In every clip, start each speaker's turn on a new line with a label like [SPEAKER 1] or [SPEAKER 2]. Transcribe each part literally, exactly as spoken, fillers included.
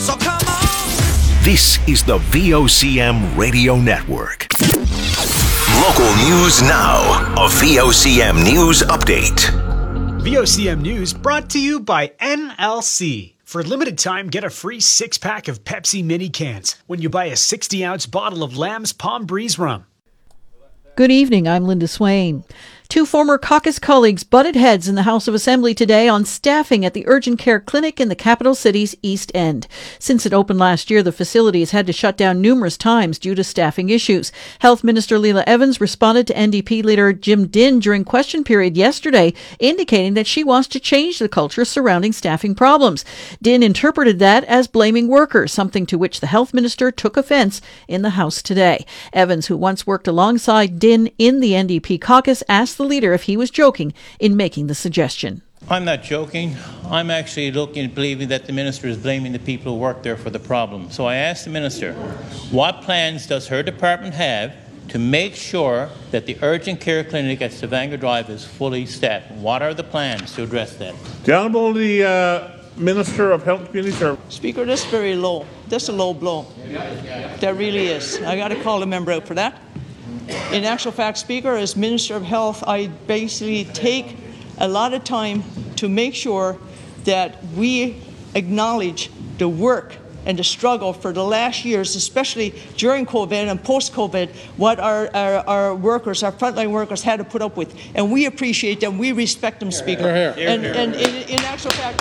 [SPEAKER 1] So come on.
[SPEAKER 2] This is the V O C M Radio Network. Local news now. A V O C M News Update.
[SPEAKER 3] V O C M News brought to you by N L C. For a limited time, get a free six-pack of Pepsi mini cans when you buy a sixty-ounce bottle of Lamb's Palm Breeze rum.
[SPEAKER 4] Good evening, I'm Linda Swain. Two former caucus colleagues butted heads in the House of Assembly today on staffing at the urgent care clinic in the capital city's East End. Since it opened last year, the facility has had to shut down numerous times due to staffing issues. Health Minister Leila Evans responded to N D P leader Jim Dinn during question period yesterday, indicating that she wants to change the culture surrounding staffing problems. Dinn interpreted that as blaming workers, something to which the Health Minister took offence in the House today. Evans, who once worked alongside Dinn in the N D P caucus, asked the leader if he was joking in making the suggestion.
[SPEAKER 5] I'm not joking. I'm actually looking at believing that the minister is blaming the people who work there for the problem. So I asked the minister, what plans does her department have to make sure that the urgent care clinic at Stavanger Drive is fully staffed? What are the plans to address that?
[SPEAKER 6] The Honourable the uh, Minister of Health and Community Services.
[SPEAKER 7] Speaker, that's very low. That's a low blow. That really is. I got to call the member out for that. In actual fact, Speaker, as Minister of Health, I basically take a lot of time to make sure that we acknowledge the work and the struggle for the last years, especially during COVID and post-COVID, what our, our, our workers, our frontline workers had to put up with. And we appreciate them. We respect them, Speaker.
[SPEAKER 6] Here, here.
[SPEAKER 7] And, and in, in actual fact,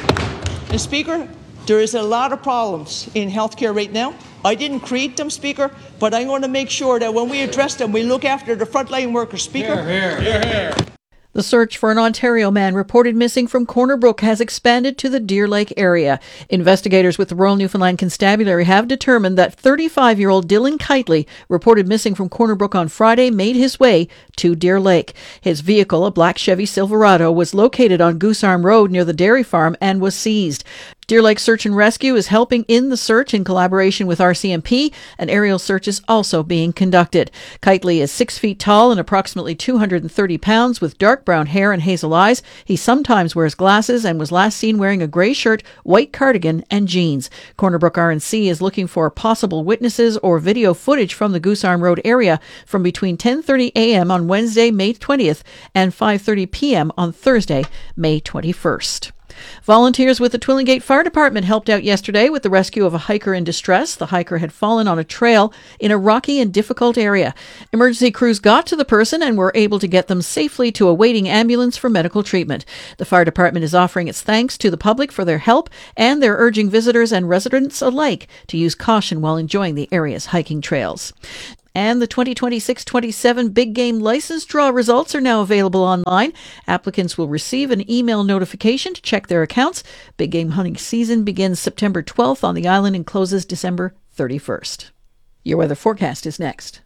[SPEAKER 7] and Speaker, there is a lot of problems in healthcare right now. I didn't create them, Speaker, but I'm going to make sure that when we address them, we look after the frontline workers, Speaker.
[SPEAKER 6] Here, here, here.
[SPEAKER 4] The search for an Ontario man reported missing from Corner Brook has expanded to the Deer Lake area. Investigators with the Royal Newfoundland Constabulary have determined that thirty-five-year-old Dylan Kitely, reported missing from Corner Brook on Friday, made his way to Deer Lake. His vehicle, a black Chevy Silverado, was located on Goose Arm Road near the dairy farm and was seized. Deer Lake Search and Rescue is helping in the search in collaboration with R C M P. An aerial search is also being conducted. Kitely is six feet tall and approximately two hundred thirty pounds with dark brown hair and hazel eyes. He sometimes wears glasses and was last seen wearing a grey shirt, white cardigan and jeans. Corner Brook R and C is looking for possible witnesses or video footage from the Goose Arm Road area from between ten thirty a.m. on Wednesday, May twentieth and five thirty p.m. on Thursday, May twenty-first. Volunteers with the Twillingate Fire Department helped out yesterday with the rescue of a hiker in distress. The hiker had fallen on a trail in a rocky and difficult area. Emergency crews got to the person and were able to get them safely to a waiting ambulance for medical treatment. The fire department is offering its thanks to the public for their help, and they're urging visitors and residents alike to use caution while enjoying the area's hiking trails. And the twenty twenty-six twenty-seven Big Game license draw results are now available online. Applicants will receive an email notification to check their accounts. Big Game hunting season begins September twelfth on the island and closes December thirty-first. Your weather forecast is next.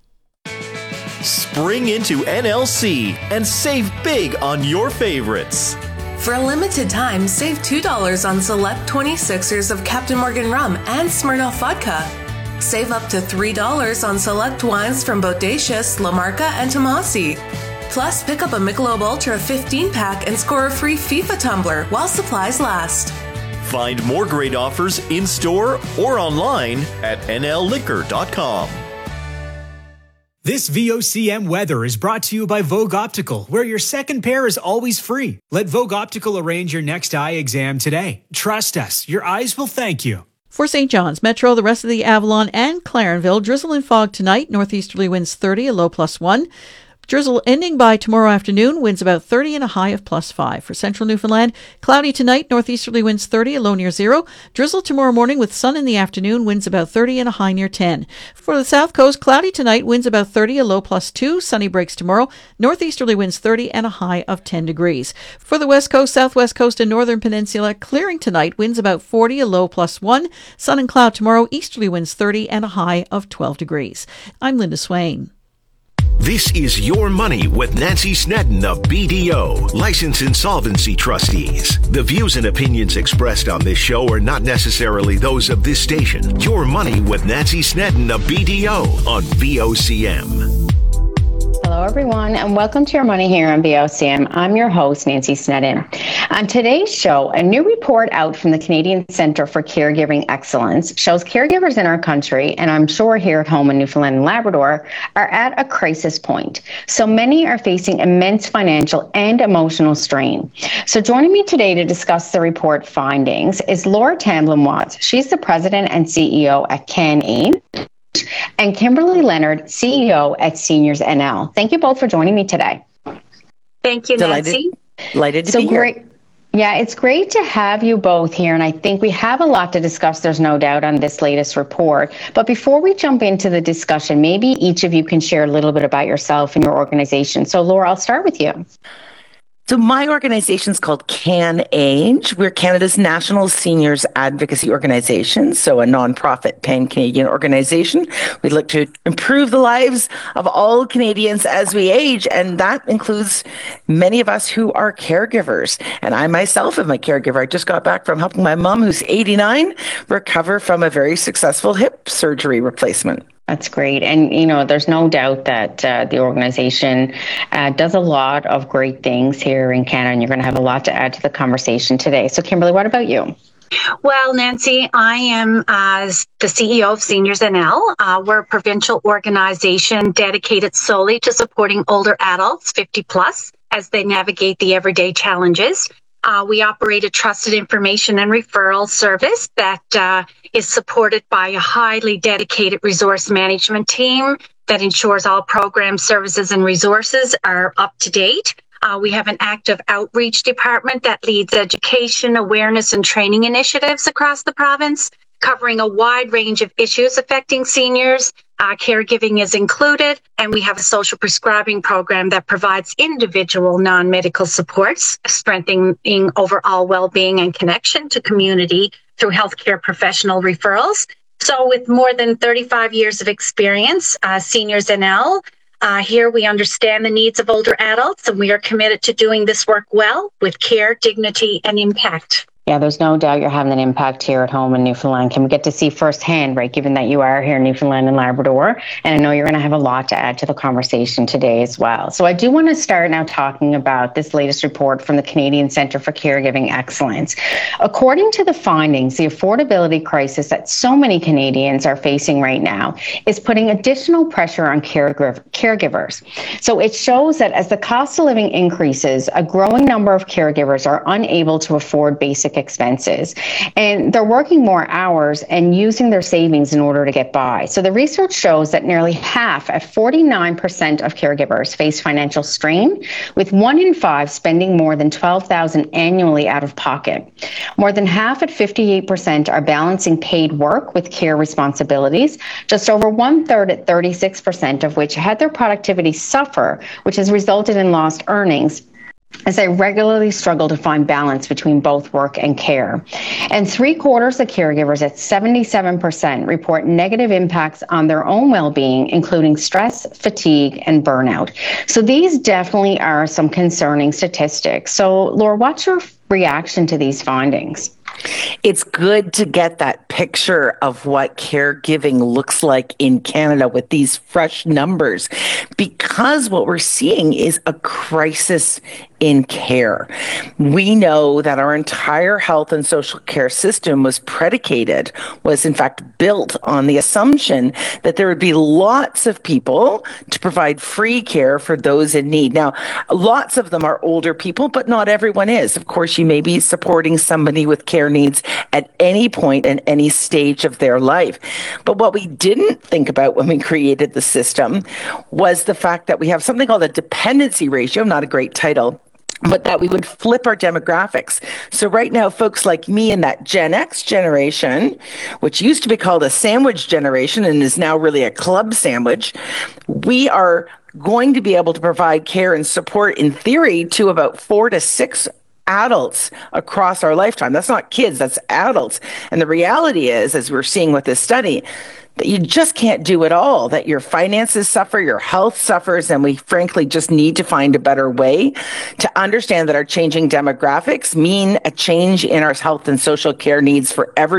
[SPEAKER 8] Spring into N L C and save big on your favorites.
[SPEAKER 9] For a limited time, save two dollars on select twenty-sixers of Captain Morgan rum and Smirnoff vodka. Save up to three dollars on select wines from Bodacious, La Marca, and Tomasi. Plus, pick up a Michelob Ultra fifteen pack and score a free FIFA tumbler while supplies last.
[SPEAKER 8] Find more great offers in-store or online at N L liquor dot com.
[SPEAKER 3] This V O C M weather is brought to you by Vogue Optical, where your second pair is always free. Let Vogue Optical arrange your next eye exam today. Trust us, your eyes will thank you.
[SPEAKER 4] For Saint John's Metro, the rest of the Avalon and Clarenville, drizzle and fog tonight, northeasterly winds thirty, a low plus one. Drizzle ending by tomorrow afternoon, winds about thirty and a high of plus five. For central Newfoundland, cloudy tonight, northeasterly winds thirty, a low near zero. Drizzle tomorrow morning with sun in the afternoon, winds about thirty and a high near ten. For the south coast, cloudy tonight, winds about thirty, a low plus two. Sunny breaks tomorrow, northeasterly winds thirty and a high of ten degrees. For the west coast, southwest coast, and northern peninsula, clearing tonight, winds about forty, a low plus one. Sun and cloud tomorrow, easterly winds thirty and a high of twelve degrees. I'm Linda Swain.
[SPEAKER 2] This is Your Money with Nancy Snedden of B D O, Licensed Insolvency Trustees. The views and opinions expressed on this show are not necessarily those of this station. Your Money with Nancy Snedden of B D O on V O C M.
[SPEAKER 4] Hello,
[SPEAKER 1] Hello, everyone, and welcome to Your Money here on V O C M. I'm your host, Nancy Snedden. On today's show, a new report out from the Canadian Centre for Caregiving Excellence shows caregivers in our country, and I'm sure here at home in Newfoundland and Labrador, are at a crisis point. So many are facing immense financial and emotional strain. So joining me today to discuss the report findings is Laura Tamblin-Watts. She's the president and C E O at CanAid. And Kimberly Leonard, C E O at Seniors N L. Thank you both for joining me today.
[SPEAKER 10] Thank you, Nancy.
[SPEAKER 11] Delighted, delighted to
[SPEAKER 1] so
[SPEAKER 11] be
[SPEAKER 1] great.
[SPEAKER 11] here.
[SPEAKER 1] Yeah, it's great to have you both here, and I think we have a lot to discuss, there's no doubt, on this latest report. But before we jump into the discussion, maybe each of you can share a little bit about yourself and your organization. So, Laura, I'll start with you.
[SPEAKER 11] So my organization is called CanAid. We're Canada's national seniors advocacy organization, so a nonprofit pan-Canadian organization. We look to improve the lives of all Canadians as we age, and that includes many of us who are caregivers. And I myself am a caregiver. I just got back from helping my mom, who's eighty-nine, recover from a very successful hip surgery replacement.
[SPEAKER 1] That's great. And, you know, there's no doubt that uh, the organization uh, does a lot of great things here in Canada, and you're going to have a lot to add to the conversation today. So, Kimberly, what about you?
[SPEAKER 10] Well, Nancy, I am uh, the C E O of Seniors N L. Uh, we're a provincial organization dedicated solely to supporting older adults, fifty plus, as they navigate the everyday challenges. Uh, we operate a trusted information and referral service that uh, is supported by a highly dedicated resource management team that ensures all programs, services, and resources are up to date. Uh, we have an active outreach department that leads education, awareness, and training initiatives across the province, covering a wide range of issues affecting seniors. Uh, caregiving is included, and we have a social prescribing program that provides individual non-medical supports, strengthening overall well-being and connection to community through healthcare professional referrals. So with more than thirty-five years of experience, uh, Seniors N L, uh, here we understand the needs of older adults, and we are committed to doing this work well with care, dignity, and impact.
[SPEAKER 1] Yeah, there's no doubt you're having an impact here at home in Newfoundland. Can we get to see firsthand, right, given that you are here in Newfoundland and Labrador? And I know you're going to have a lot to add to the conversation today as well. So I do want to start now talking about this latest report from the Canadian Centre for Caregiving Excellence. According to the findings, the affordability crisis that so many Canadians are facing right now is putting additional pressure on caregiv- caregivers. So it shows that as the cost of living increases, a growing number of caregivers are unable to afford basic expenses, and they're working more hours and using their savings in order to get by. So the research shows that nearly half, at forty-nine percent of caregivers, face financial strain, with one in five spending more than twelve thousand dollars annually out of pocket. More than half, at fifty-eight percent, are balancing paid work with care responsibilities, just over one third, at thirty-six percent, of which had their productivity suffer, which has resulted in lost earnings, as they regularly struggle to find balance between both work and care. And three quarters of caregivers, at seventy-seven percent, report negative impacts on their own well-being, including stress, fatigue, and burnout. So these definitely are some concerning statistics. So, Laura, what's your reaction to these findings?
[SPEAKER 11] It's good to get that picture of what caregiving looks like in Canada with these fresh numbers, because what we're seeing is a crisis in care. We know that our entire health and social care system was predicated, was in fact built on the assumption that there would be lots of people to provide free care for those in need. Now, lots of them are older people, but not everyone is. Of course, you may be supporting somebody with care needs at any point in any stage of their life. But what we didn't think about when we created the system was the fact that we have something called a dependency ratio, not a great title, but that we would flip our demographics. So right now, folks like me in that Gen X generation, which used to be called a sandwich generation and is now really a club sandwich, we are going to be able to provide care and support, in theory, to about four to six adults across our lifetime. That's not kids, that's adults. And the reality is, as we're seeing with this study, that you just can't do it all, that your finances suffer, your health suffers, and we frankly just need to find a better way to understand that our changing demographics mean a change in our health and social care needs for everyone.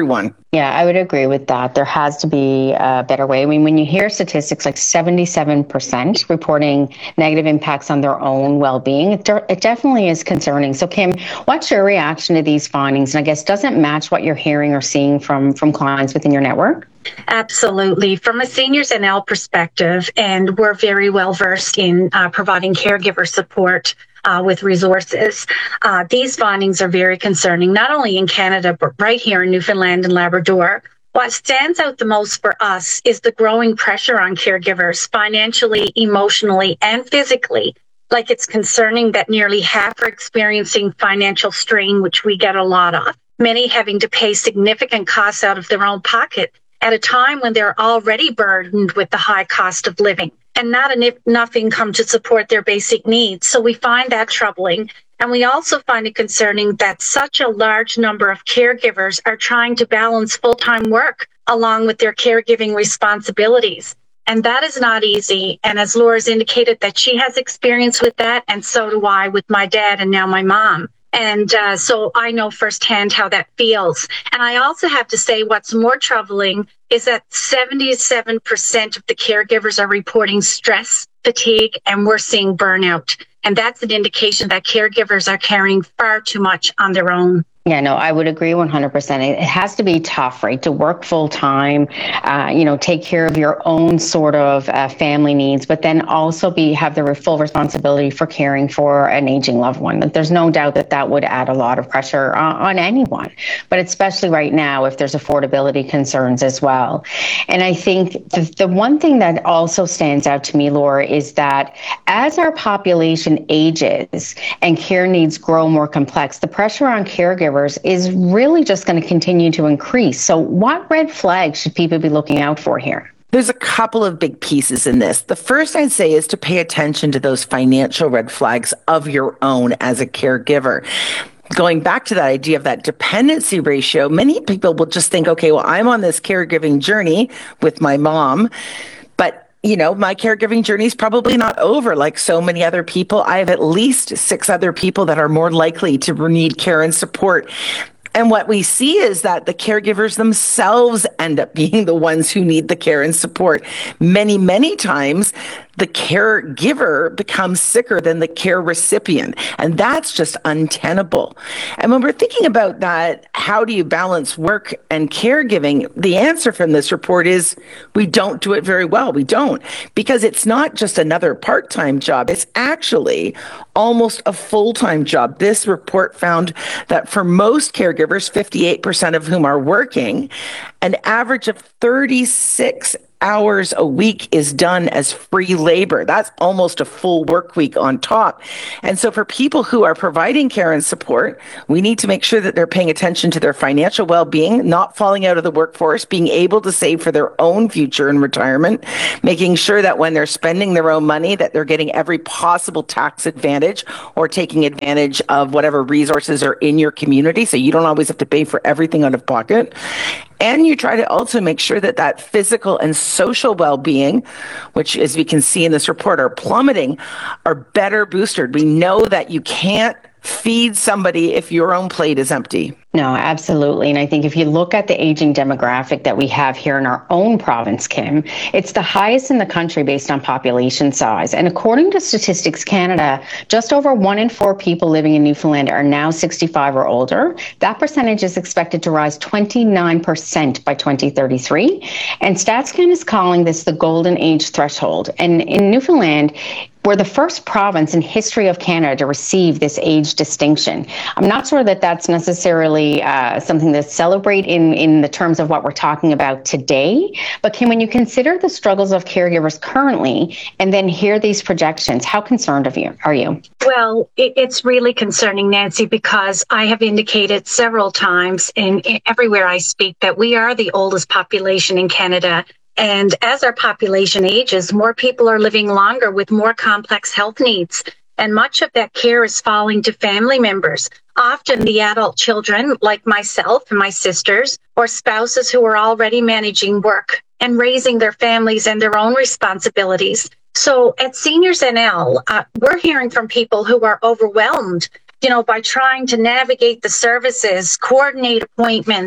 [SPEAKER 1] Yeah, I would agree with that. There has to be a better way. I mean, when you hear statistics like seventy-seven percent reporting negative impacts on their own well-being, it, de- it definitely is concerning. So, Kim, what's your reaction to these findings? And I guess, does it match what you're hearing or seeing from, from clients within your network?
[SPEAKER 10] Absolutely. From a Seniors N L perspective, and we're very well versed in uh, providing caregiver support uh, with resources, uh, these findings are very concerning, not only in Canada, but right here in Newfoundland and Labrador. What stands out the most for us is the growing pressure on caregivers financially, emotionally, and physically. Like, it's concerning that nearly half are experiencing financial strain, which we get a lot of, many having to pay significant costs out of their own pocket at a time when they're already burdened with the high cost of living and not enough income to support their basic needs. So we find that troubling. And we also find it concerning that such a large number of caregivers are trying to balance full-time work along with their caregiving responsibilities. And that is not easy. And as Laura's indicated, that she has experience with that, and so do I with my dad and now my mom. And uh, so I know firsthand how that feels. And I also have to say what's more troubling is that seventy-seven percent of the caregivers are reporting stress, fatigue, and we're seeing burnout. And that's an indication that caregivers are carrying far too much on their own.
[SPEAKER 1] Yeah, no, I would agree one hundred percent. It has to be tough, right, to work full time, uh, you know, take care of your own sort of uh, family needs, but then also be have the full responsibility for caring for an aging loved one. There's no doubt that that would add a lot of pressure on, on anyone, but especially right now if there's affordability concerns as well. And I think the, the one thing that also stands out to me, Laura, is that as our population ages and care needs grow more complex, the pressure on caregivers is really just going to continue to increase. So what red flags should people be looking out for here?
[SPEAKER 11] There's a couple of big pieces in this. The first I'd say is to pay attention to those financial red flags of your own as a caregiver. Going back to that idea of that dependency ratio, many people will just think, okay, well, I'm on this caregiving journey with my mom, but you know, my caregiving journey is probably not over like so many other people. I have at least six other people that are more likely to need care and support. And what we see is that the caregivers themselves end up being the ones who need the care and support. Many, many times, the caregiver becomes sicker than the care recipient. And that's just untenable. And when we're thinking about that, how do you balance work and caregiving? The answer from this report is we don't do it very well. We don't. Because it's not just another part-time job. It's actually almost a full-time job. This report found that for most caregivers, fifty-eight percent of whom are working, an average of thirty-six hours a week is done as free labor. That's almost a full work week on top. And so for people who are providing care and support, we need to make sure that they're paying attention to their financial well-being, not falling out of the workforce, being able to save for their own future in retirement, making sure that when they're spending their own money, that they're getting every possible tax advantage or taking advantage of whatever resources are in your community. So you don't always have to pay for everything out of pocket. And you try to also make sure that that physical and social well-being, which as we can see in this report are plummeting, are better boosted. We know that you can't feed somebody if your own plate is empty.
[SPEAKER 1] No, absolutely. And I think if you look at the aging demographic that we have here in our own province, Kim, it's the highest in the country based on population size. And according to Statistics Canada, just over one in four people living in Newfoundland are now sixty-five or older. That percentage is expected to rise twenty-nine percent by twenty thirty-three. And StatsCan is calling this the golden age threshold. And in Newfoundland, we're the first province in history of Canada to receive this age distinction. I'm not sure that that's necessarily uh, something to celebrate in, in the terms of what we're talking about today. But Kim, when you consider the struggles of caregivers currently and then hear these projections, how concerned of you are you?
[SPEAKER 10] Well, it, it's really concerning, Nancy, because I have indicated several times in, in everywhere I speak that we are the oldest population in Canada. And as our population ages, more people are living longer with more complex health needs. And much of that care is falling to family members, often the adult children like myself and my sisters, or spouses who are already managing work and raising their families and their own responsibilities. So at Seniors N L, uh, we're hearing from people who are overwhelmed, you know, by trying to navigate the services, coordinate appointments,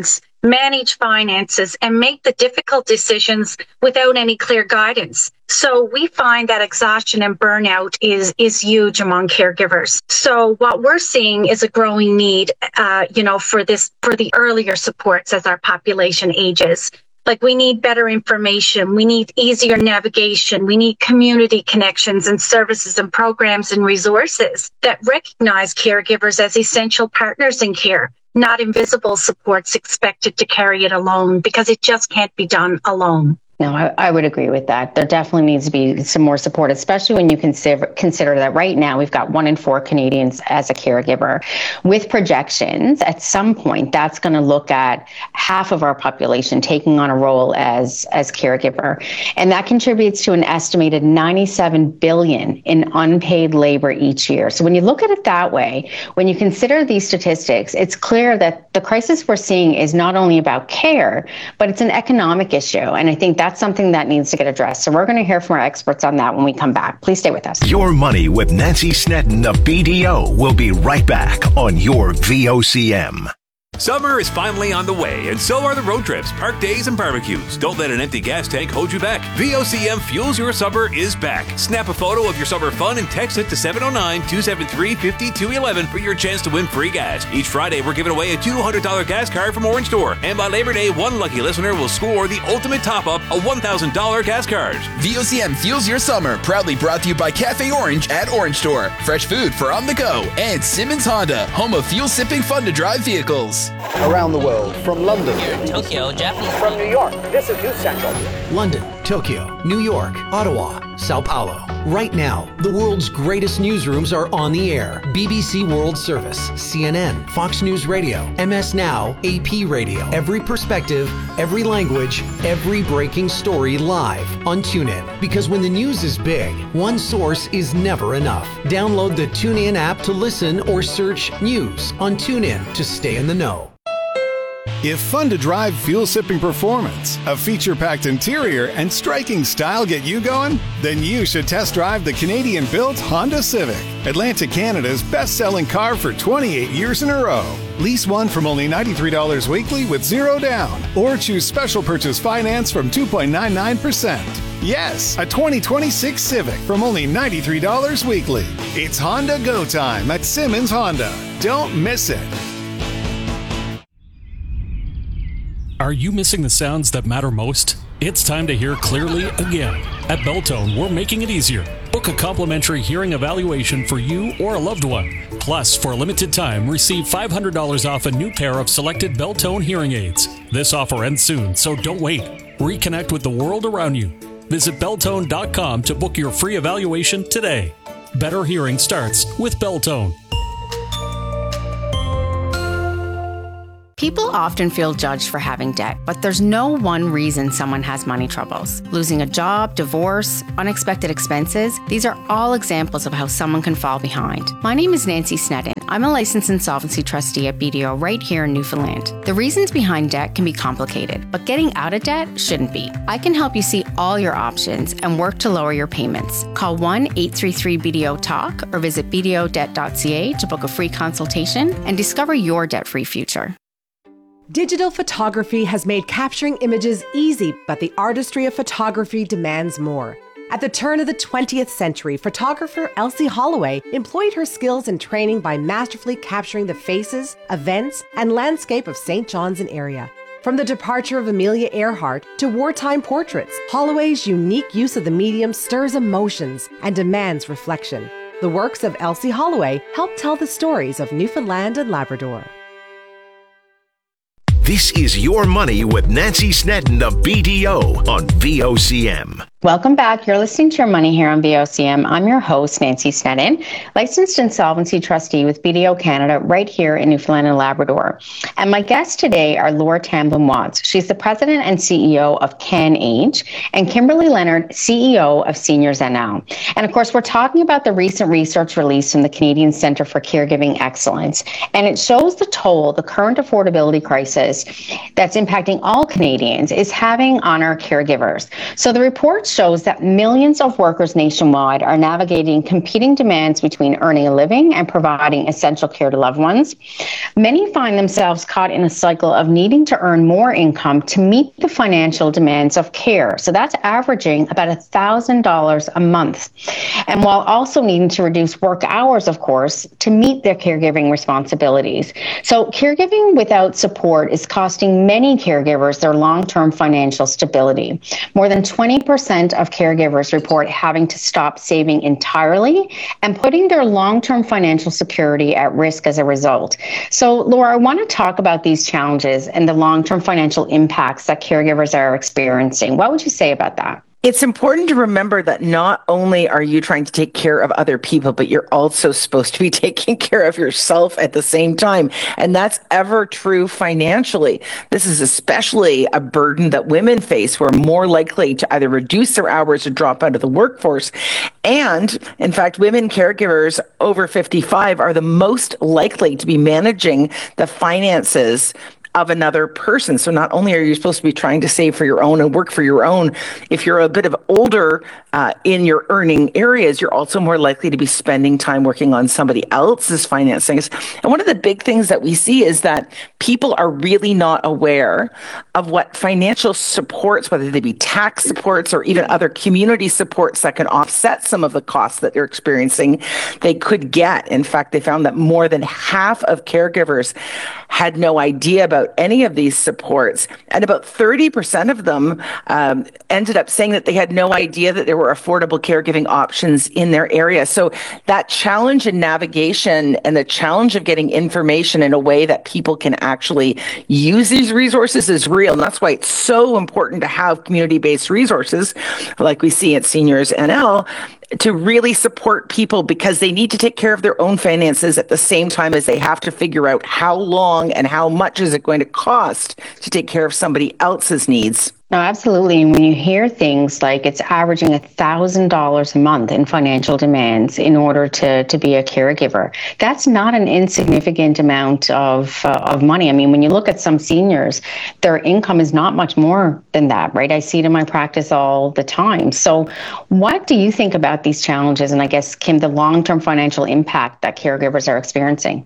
[SPEAKER 10] manage finances, and make the difficult decisions without any clear guidance. So we find that exhaustion and burnout is is huge among caregivers. So what we're seeing is a growing need, uh, you know, for this for the earlier supports as our population ages. Like, we need better information, we need easier navigation, we need community connections and services and programs and resources that recognize caregivers as essential partners in care, not invisible supports expected to carry it alone, because it just can't be done alone.
[SPEAKER 1] No, I, I would agree with that. There definitely needs to be some more support, especially when you consider consider that right now we've got one in four Canadians as a caregiver. With projections, at some point, that's going to look at half of our population taking on a role as as caregiver, and that contributes to an estimated ninety-seven billion dollars in unpaid labor each year. So when you look at it that way, when you consider these statistics, it's clear that the crisis we're seeing is not only about care, but it's an economic issue, and I think that's something that needs to get addressed. So we're going to hear from our experts on that when we come back. Please stay with us.
[SPEAKER 2] Your Money with Nancy Snedden of B D O will be right back on your V O C M.
[SPEAKER 12] Summer is finally on the way, and so are the road trips, park days, and barbecues. Don't let an empty gas tank hold you back. V O C M Fuels Your Summer is back. Snap a photo of your summer fun and text it to seven oh nine, two seven three, five two one one for your chance to win free gas. Each Friday, we're giving away a two hundred dollars gas card from Orange Store. And by Labor Day, one lucky listener will score the ultimate top-up, a one thousand dollars gas card.
[SPEAKER 13] V O C M Fuels Your Summer, proudly brought to you by Cafe Orange at Orange Store. Fresh food for on the go. And Simmons Honda, home of fuel-sipping fun-to-drive vehicles.
[SPEAKER 14] Around the world, from London,
[SPEAKER 15] here in Tokyo, Japanese,
[SPEAKER 14] from New York, this is News Central.
[SPEAKER 16] London, Tokyo, New York, Ottawa, Sao Paulo. Right now, the world's greatest newsrooms are on the air. B B C World Service, C N N, Fox News Radio, M S Now, A P Radio. Every perspective, every language, every breaking story live on TuneIn. Because when the news is big, one source is never enough. Download the TuneIn app to listen or search news on TuneIn to stay in the know.
[SPEAKER 17] If fun-to-drive, fuel-sipping performance, a feature-packed interior, and striking style get you going, then you should test drive the Canadian-built Honda Civic, Atlantic Canada's best-selling car for twenty-eight years in a row. Lease one from only ninety-three dollars weekly with zero down, or choose special purchase finance from two point nine nine percent. Yes, a twenty twenty-six Civic from only ninety-three dollars weekly. It's Honda Go Time at Simmons Honda. Don't miss it.
[SPEAKER 18] Are you missing the sounds that matter most? It's time to hear clearly again. At Beltone, we're making it easier. Book a complimentary hearing evaluation for you or a loved one. Plus, for a limited time, receive five hundred dollars off a new pair of selected Beltone hearing aids. This offer ends soon, so don't wait. Reconnect with the world around you. Visit Beltone dot com to book your free evaluation today. Better hearing starts with Beltone.
[SPEAKER 19] People often feel judged for having debt, but there's no one reason someone has money troubles. Losing a job, divorce, unexpected expenses, these are all examples of how someone can fall behind. My name is Nancy Snedden. I'm a licensed insolvency trustee at B D O right here in Newfoundland. The reasons behind debt can be complicated, but getting out of debt shouldn't be. I can help you see all your options and work to lower your payments. Call one eight three three B D O talk or visit b d o debt dot c a to book a free consultation and discover your debt-free future.
[SPEAKER 20] Digital photography has made capturing images easy, but the artistry of photography demands more. At the turn of the twentieth century, photographer Elsie Holloway employed her skills and training by masterfully capturing the faces, events, and landscape of Saint John's and area. From the departure of Amelia Earhart to wartime portraits, Holloway's unique use of the medium stirs emotions and demands reflection. The works of Elsie Holloway help tell the stories of Newfoundland and Labrador.
[SPEAKER 2] This is Your Money with Nancy Snedden of B D O on V O C M.
[SPEAKER 1] Welcome back. You're listening to Your Money here on V O C M. I'm your host, Nancy Snedden, licensed insolvency trustee with B D O Canada right here in Newfoundland and Labrador. And my guests today are Laura Tamblin-Watts. She's the president and C E O of CanAge, and Kimberly Leonard, C E O of Seniors N L. And of course, we're talking about the recent research released from the Canadian Centre for Caregiving Excellence. And it shows the toll the current affordability crisis challenges that's impacting all Canadians is having on our caregivers. So the report shows that millions of workers nationwide are navigating competing demands between earning a living and providing essential care to loved ones. Many find themselves caught in a cycle of needing to earn more income to meet the financial demands of care. So that's averaging about one thousand dollars a month. And while also needing to reduce work hours, of course, to meet their caregiving responsibilities. So caregiving without support is costing many caregivers their long-term financial stability. More than twenty percent of caregivers report having to stop saving entirely and putting their long-term financial security at risk as a result. So, Laura, I want to talk about these challenges and the long-term financial impacts that caregivers are experiencing. What would you say about that?
[SPEAKER 11] It's important to remember that not only are you trying to take care of other people, but you're also supposed to be taking care of yourself at the same time. And that's ever true financially. This is especially a burden that women face who are more likely to either reduce their hours or drop out of the workforce. And in fact, women caregivers over fifty-five are the most likely to be managing the finances of another person. So not only are you supposed to be trying to save for your own and work for your own, if you're a bit of older uh, in your earning areas, you're also more likely to be spending time working on somebody else's finances. And one of the big things that we see is that people are really not aware of what financial supports, whether they be tax supports or even other community supports that can offset some of the costs that they're experiencing, they could get. In fact, they found that more than half of caregivers had no idea about any of these supports. And about thirty percent of them um, ended up saying that they had no idea that there were affordable caregiving options in their area. So that challenge in navigation and the challenge of getting information in a way that people can actually use these resources is real. And that's why it's so important to have community-based resources like we see at Seniors N L to really support people, because they need to take care of their own finances at the same time as they have to figure out how long and how much is it going to cost to take care of somebody else's needs.
[SPEAKER 1] No, absolutely. And when you hear things like it's averaging one thousand dollars a month in financial demands in order to, to be a caregiver, that's not an insignificant amount of uh, of money. I mean, when you look at some seniors, their income is not much more than that, right? I see it in my practice all the time. So what do you think about these challenges? And I guess, Kim, the long-term financial impact that caregivers are experiencing?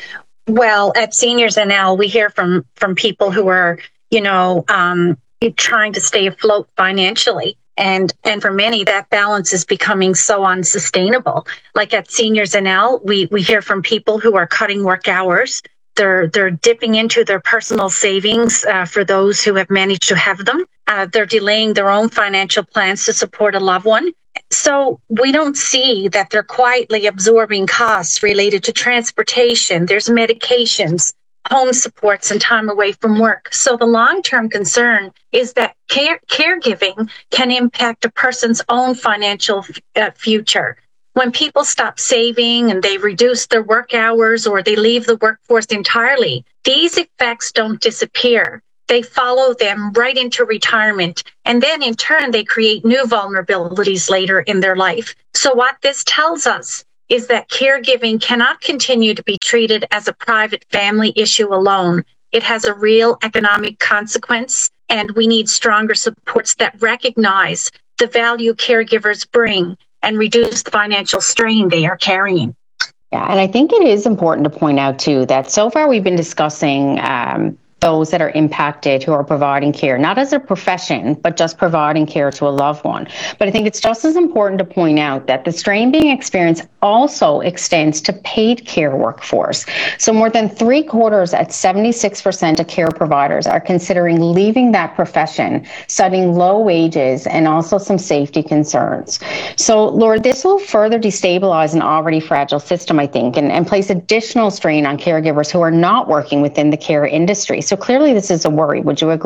[SPEAKER 10] Well, at Seniors N L, we hear from, from people who are, you know, um, trying to stay afloat financially. And and for many, that balance is becoming so unsustainable. Like at Seniors N L, we, we hear from people who are cutting work hours. They're they're dipping into their personal savings uh, for those who have managed to have them. Uh, they're delaying their own financial plans to support a loved one. So we don't see that they're quietly absorbing costs related to transportation. There's medications, home supports, and time away from work. So the long-term concern is that care, caregiving can impact a person's own financial uh, future. When people stop saving and they reduce their work hours or they leave the workforce entirely, these effects don't disappear. They follow them right into retirement. And then in turn, they create new vulnerabilities later in their life. So what this tells us is that caregiving cannot continue to be treated as a private family issue alone. It has a real economic consequence, and we need stronger supports that recognize the value caregivers bring and reduce the financial strain they are carrying.
[SPEAKER 1] Yeah, and I think it is important to point out, too, that so far we've been discussing um, those that are impacted who are providing care, not as a profession, but just providing care to a loved one. But I think it's just as important to point out that the strain being experienced also extends to paid care workforce. So more than three quarters at seventy-six percent of care providers are considering leaving that profession, citing low wages and also some safety concerns. So, Laura, this will further destabilize an already fragile system, I think, and, and place additional strain on caregivers who are not working within the care industry. So clearly this is a worry. Would you agree?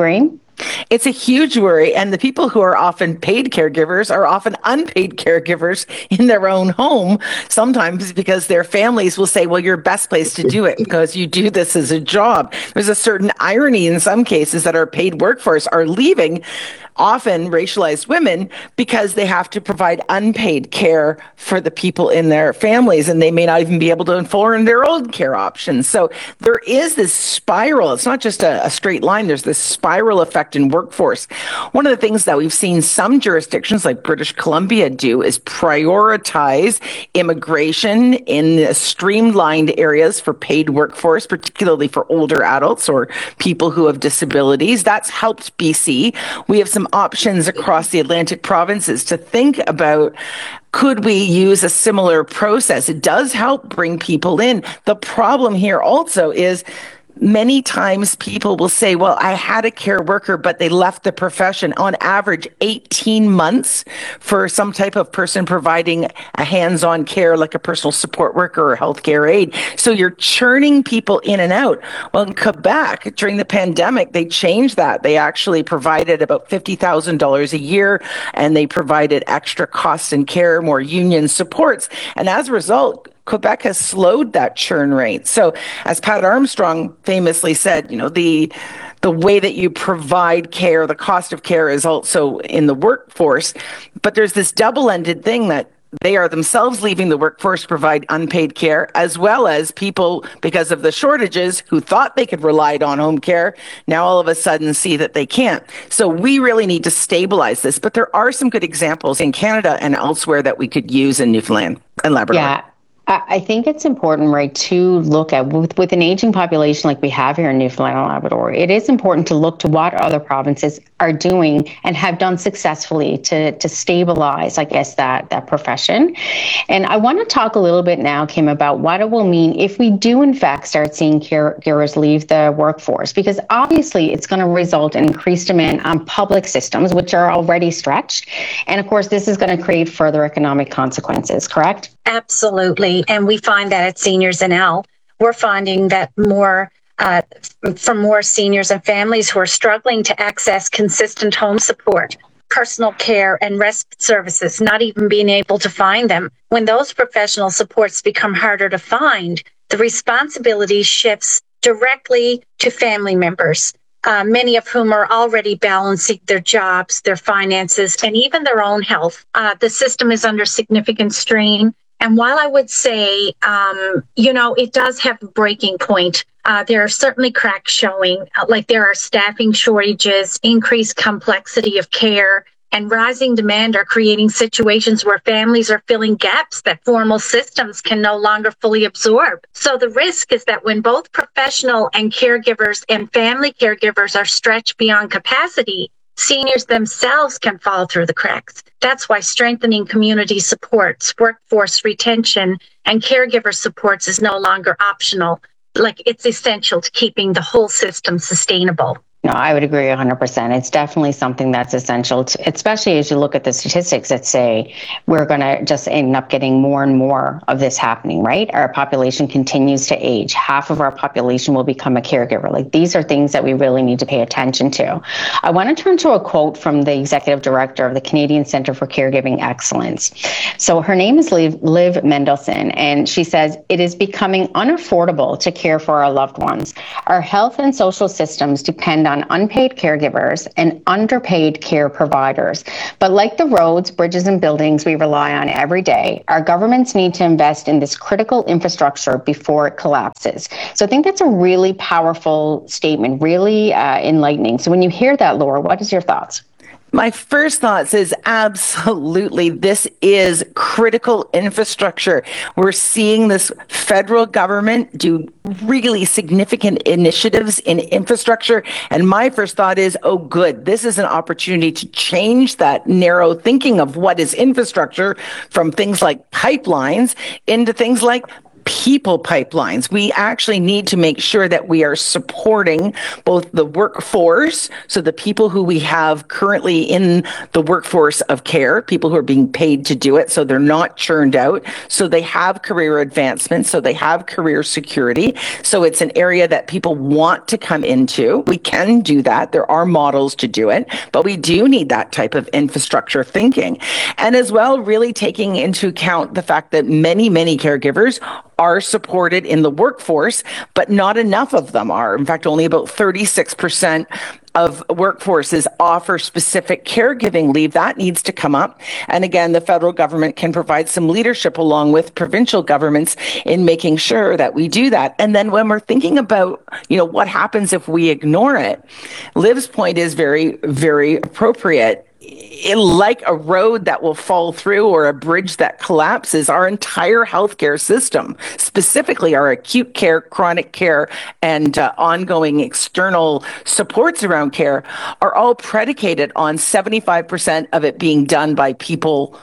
[SPEAKER 11] It's a huge worry. And the people who are often paid caregivers are often unpaid caregivers in their own home, sometimes because their families will say, well, you're best place to do it because you do this as a job. There's a certain irony in some cases that our paid workforce are leaving, often racialized women, because they have to provide unpaid care for the people in their families, and they may not even be able to afford their own care options. So there is this spiral. It's not just a, a straight line. There's this spiral effect in workforce. One of the things that we've seen some jurisdictions like British Columbia do is prioritize immigration in streamlined areas for paid workforce, particularly for older adults or people who have disabilities. That's helped B C. We have some options across the Atlantic provinces to think about, could we use a similar process? It does help bring people in. The problem here also is many times people will say, well, I had a care worker, but they left the profession. On average, eighteen months for some type of person providing a hands-on care like a personal support worker or healthcare aide. So you're churning people in and out. Well, in Quebec, during the pandemic, they changed that. They actually provided about fifty thousand dollars a year, and they provided extra costs and care, more union supports. And as a result, Quebec has slowed that churn rate. So as Pat Armstrong famously said, you know, the the way that you provide care, the cost of care is also in the workforce. But there's this double-ended thing that they are themselves leaving the workforce to provide unpaid care, as well as people, because of the shortages, who thought they could rely on home care, now all of a sudden see that they can't. So we really need to stabilize this. But there are some good examples in Canada and elsewhere that we could use in Newfoundland and Labrador.
[SPEAKER 1] Yeah. I think it's important, right, to look at, with, with an aging population like we have here in Newfoundland and Labrador, it is important to look to what other provinces are doing and have done successfully to to stabilize, I guess, that that profession. And I want to talk a little bit now, Kim, about what it will mean if we do, in fact, start seeing caregivers leave the workforce, because obviously it's going to result in increased demand on public systems, which are already stretched. And of course, this is going to create further economic consequences, correct?
[SPEAKER 10] Absolutely. And we find that at Seniors N L, we're finding that more uh, for more seniors and families who are struggling to access consistent home support, personal care, and respite services, not even being able to find them. When those professional supports become harder to find, the responsibility shifts directly to family members, uh, many of whom are already balancing their jobs, their finances, and even their own health. Uh, the system is under significant strain. And while I would say, um, you know, it does have a breaking point, uh, there are certainly cracks showing, uh, like there are staffing shortages, increased complexity of care, and rising demand are creating situations where families are filling gaps that formal systems can no longer fully absorb. So the risk is that when both professional and caregivers and family caregivers are stretched beyond capacity, seniors themselves can fall through the cracks. That's why strengthening community supports, workforce retention, and caregiver supports is no longer optional. Like, it's essential to keeping the whole system sustainable.
[SPEAKER 1] No, I would agree one hundred percent. It's definitely something that's essential, to, especially as you look at the statistics that say we're going to just end up getting more and more of this happening, right? Our population continues to age. Half of our population will become a caregiver. Like, these are things that we really need to pay attention to. I want to turn to a quote from the executive director of the Canadian Centre for Caregiving Excellence. So her name is Liv, Liv Mendelson, and she says, "It is becoming unaffordable to care for our loved ones. Our health and social systems depend on on unpaid caregivers and underpaid care providers. But like the roads, bridges, and buildings we rely on every day, our governments need to invest in this critical infrastructure before it collapses." So I think that's a really powerful statement, really uh, enlightening. So when you hear that, Laura, what is your thoughts?
[SPEAKER 11] My first thoughts is absolutely, this is critical infrastructure. We're seeing this federal government do really significant initiatives in infrastructure. And my first thought is, oh, good, this is an opportunity to change that narrow thinking of what is infrastructure from things like pipelines into things like people pipelines. We actually need to make sure that we are supporting both the workforce, so the people who we have currently in the workforce of care, people who are being paid to do it, so they're not churned out, so they have career advancement, so they have career security, so it's an area that people want to come into. We can do that. There are models to do it, but we do need that type of infrastructure thinking. And as well, really taking into account the fact that many, many caregivers are supported in the workforce, but not enough of them are. In fact, only about thirty-six percent of workforces offer specific caregiving leave. That needs to come up. And again, the federal government can provide some leadership along with provincial governments in making sure that we do that. And then when we're thinking about, you know, what happens if we ignore it, Liv's point is very, very appropriate. It, like a road that will fall through or a bridge that collapses, our entire healthcare system, specifically our acute care, chronic care, and uh, ongoing external supports around care, are all predicated on seventy-five percent of it being done by people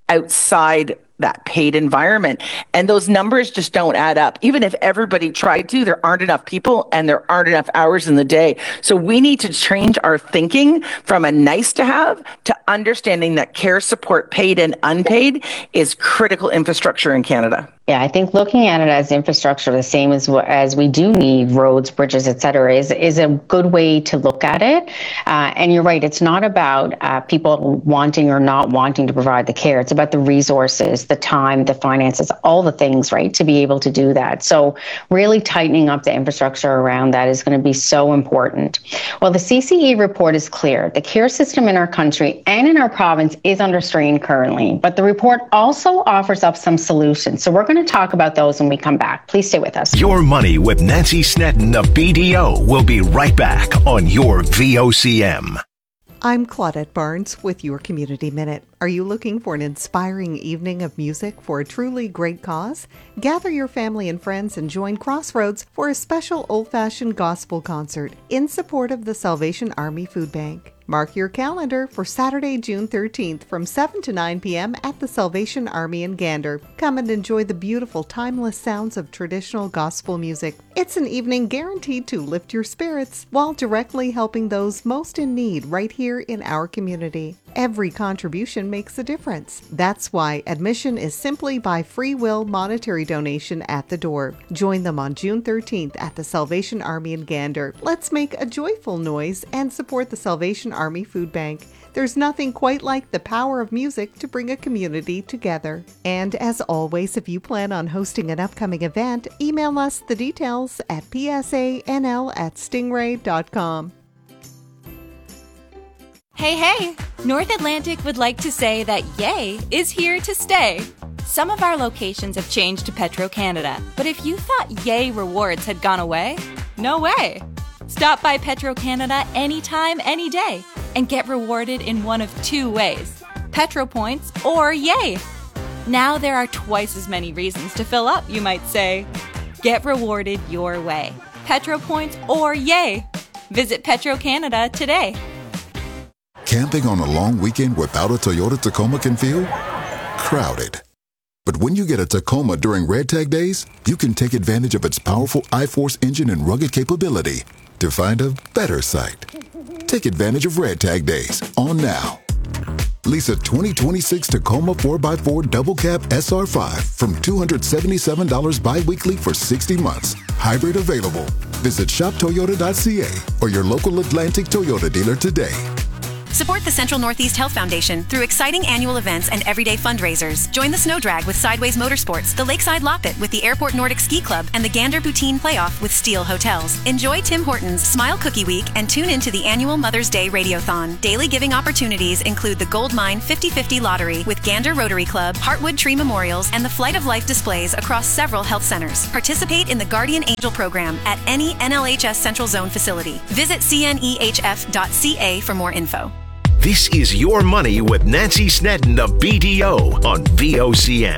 [SPEAKER 11] outside that paid environment. And those numbers just don't add up. Even if everybody tried to, there aren't enough people and there aren't enough hours in the day. So we need to change our thinking from a nice to have to understanding that care support, paid and unpaid, is critical infrastructure in Canada.
[SPEAKER 1] Yeah, I think looking at it as infrastructure, the same as as we do need roads, bridges, et cetera, is, is a good way to look at it. Uh, and you're right, it's not about uh, people wanting or not wanting to provide the care. It's about the resources, the time, the finances, all the things, right, to be able to do that. So really tightening up the infrastructure around that is going to be so important. Well, the C C E report is clear. The care system in our country and in our province is under strain currently, but the report also offers up some solutions. So we're going to talk about those when we come back. Please stay with us.
[SPEAKER 2] Your Money with Nancy Snedden of B D O will be right back on your V O C M.
[SPEAKER 15] I'm Claudette Barnes with your Community Minute. Are you looking for an inspiring evening of music for a truly great cause? Gather your family and friends and join Crossroads for a special old-fashioned gospel concert in support of the Salvation Army Food Bank. Mark your calendar for Saturday, June thirteenth from seven to nine p.m. at the Salvation Army in Gander. Come and enjoy the beautiful, timeless sounds of traditional gospel music. It's an evening guaranteed to lift your spirits while directly helping those most in need right here in our community. Every contribution makes a difference. That's why admission is simply by free will monetary donation at the door. Join them on June thirteenth at the Salvation Army in Gander. Let's make a joyful noise and support the Salvation Army Food Bank. There's nothing quite like the power of music to bring a community together. And as always, if you plan on hosting an upcoming event, email us the details at p s a n l at stingray dot com.
[SPEAKER 21] Hey, hey! North Atlantic would like to say that Yay is here to stay. Some of our locations have changed to Petro-Canada, but if you thought Yay rewards had gone away, no way! Stop by Petro-Canada anytime, any day, and get rewarded in one of two ways, Petro Points or Yay! Now there are twice as many reasons to fill up, you might say. Get rewarded your way, Petro Points or Yay! Visit Petro-Canada today.
[SPEAKER 22] Camping on a long weekend without a Toyota Tacoma can feel crowded. But when you get a Tacoma during Red Tag Days, you can take advantage of its powerful iForce engine and rugged capability to find a better site. Take advantage of Red Tag Days on now. Lease a twenty twenty-six Tacoma four by four Double Cab S R five from two hundred seventy-seven dollars bi-weekly for sixty months. Hybrid available. Visit shop toyota dot c a or your local Atlantic Toyota dealer today.
[SPEAKER 23] Support the Central Northeast Health Foundation through exciting annual events and everyday fundraisers. Join the Snow Drag with Sideways Motorsports, the Lakeside Loppet with the Airport Nordic Ski Club, and the Gander Poutine Playoff with Steel Hotels. Enjoy Tim Hortons Smile Cookie Week and tune into the annual Mother's Day Radiothon. Daily giving opportunities include the Gold Mine fifty fifty Lottery with Gander Rotary Club, Heartwood Tree Memorials, and the Flight of Life displays across several health centers. Participate in the Guardian Angel program at any N L H S Central Zone facility. Visit c n e h f dot c a for more info.
[SPEAKER 2] This is Your Money with Nancy Snedden of B D O on V O C M.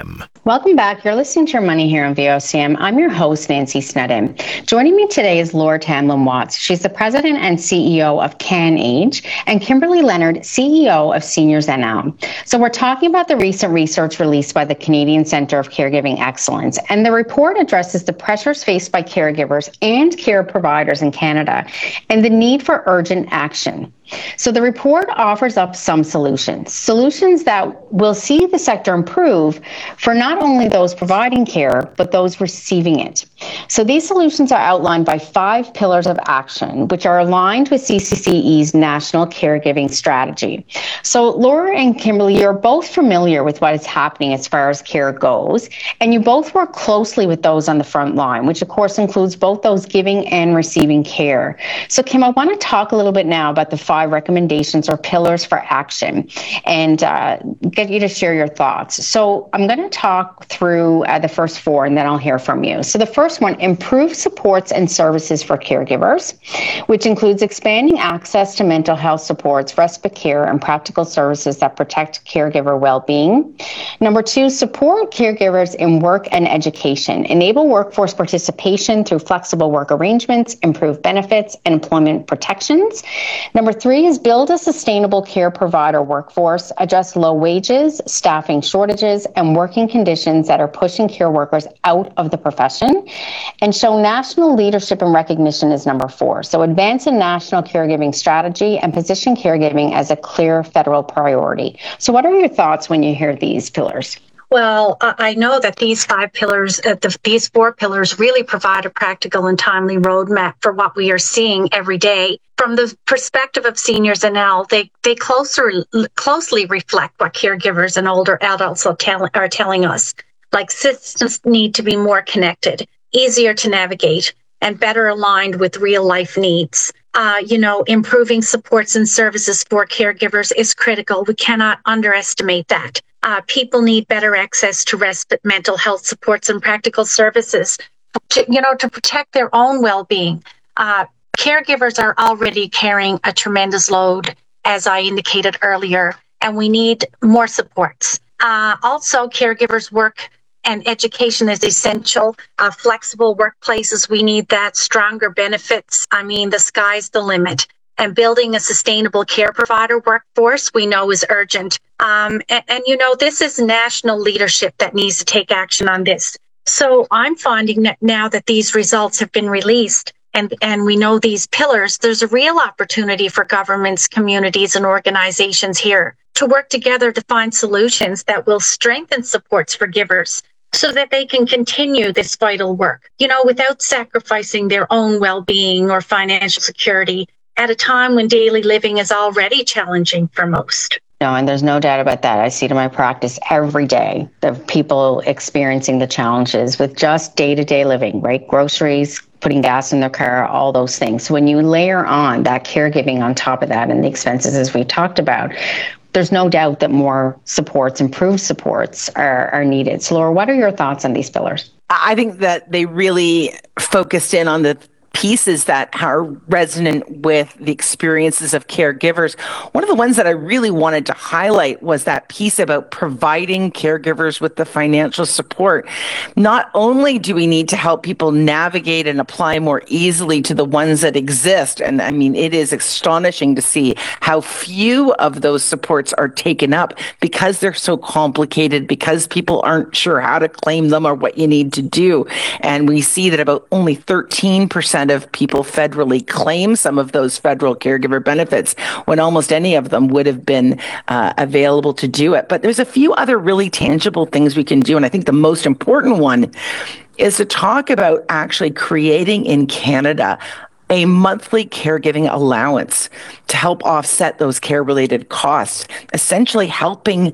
[SPEAKER 1] Welcome back. You're listening to Your Money here on V O C M. I'm your host, Nancy Sneddon. Joining me today is Laura Tamlin-Watts. She's the president and C E O of CanAge, and Kimberly Leonard, C E O of Seniors N L. So we're talking about the recent research released by the Canadian Centre of Caregiving Excellence, and the report addresses the pressures faced by caregivers and care providers in Canada and the need for urgent action. So the report offers up some solutions, solutions that will see the sector improve for not only those providing care, but those receiving it. So these solutions are outlined by five pillars of action, which are aligned with C C C E's National Caregiving Strategy. So Laura and Kimberly, you're both familiar with what is happening as far as care goes, and you both work closely with those on the front line, which of course includes both those giving and receiving care. So Kim, I want to talk a little bit now about the five recommendations or pillars for action and uh, get you to share your thoughts. So I'm going to talk through uh, the first four and then I'll hear from you. So the first one, improve supports and services for caregivers, which includes expanding access to mental health supports, respite care, and practical services that protect caregiver well-being. Number two, support caregivers in work and education, enable workforce participation through flexible work arrangements, improve benefits and employment protections. Number three, Three is build a sustainable care provider workforce, address low wages, staffing shortages, and working conditions that are pushing care workers out of the profession, and show national leadership and recognition is number four. So advance a national caregiving strategy and position caregiving as a clear federal priority. So what are your thoughts when you hear these pillars?
[SPEAKER 10] Well, I know that these five pillars, uh, the, these four pillars really provide a practical and timely roadmap for what we are seeing every day. From the perspective of Seniors N L, they, they closer, closely reflect what caregivers and older adults are, tell, are telling us. Like systems need to be more connected, easier to navigate, and better aligned with real life needs. Uh, you know, improving supports and services for caregivers is critical. We cannot underestimate that. Uh, people need better access to respite, mental health supports, and practical services, to, you know, to protect their own well-being. Uh, caregivers are already carrying a tremendous load, as I indicated earlier, and we need more supports. Uh, also, caregivers' work and education is essential. Uh, flexible workplaces, we need that. Stronger benefits. I mean, the sky's the limit. And building a sustainable care provider workforce, we know is urgent. Um, and, and, you know, this is national leadership that needs to take action on this. So I'm finding that now that these results have been released and, and we know these pillars, there's a real opportunity for governments, communities, and organizations here to work together to find solutions that will strengthen supports for givers so that they can continue this vital work, you know, without sacrificing their own well-being or financial security at a time when daily living is already challenging for most.
[SPEAKER 1] No, and there's no doubt about that. I see it in my practice every day, the people experiencing the challenges with just day-to-day living, right? Groceries, putting gas in their car, all those things. So when you layer on that caregiving on top of that and the expenses, as we talked about, there's no doubt that more supports, improved supports are, are needed. So Laura, what are your thoughts on these pillars?
[SPEAKER 11] I think that they really focused in on the pieces that are resonant with the experiences of caregivers. One of the ones that I really wanted to highlight was that piece about providing caregivers with the financial support. Not only do we need to help people navigate and apply more easily to the ones that exist, and I mean, it is astonishing to see how few of those supports are taken up because they're so complicated, because people aren't sure how to claim them or what you need to do. And we see that about only thirteen percent of people federally claim some of those federal caregiver benefits when almost any of them would have been uh, available to do it. But there's a few other really tangible things we can do. And I think the most important one is to talk about actually creating in Canada a monthly caregiving allowance to help offset those care-related costs, essentially helping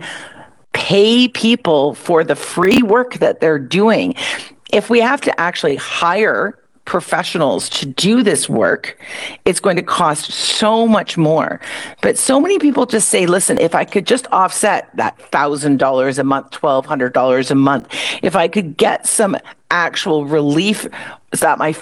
[SPEAKER 11] pay people for the free work that they're doing. If we have to actually hire professionals to do this work, it's going to cost so much more. But so many people just say, listen, if I could just offset that one thousand dollars a month, twelve hundred dollars a month, if I could get some actual relief so that my